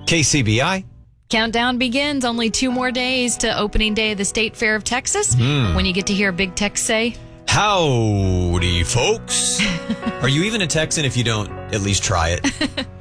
KCBI. Countdown begins. Only 2 more days to opening day of the State Fair of Texas. When you get to hear Big Tex say, Howdy, folks. Are you even a Texan if you don't at least try it?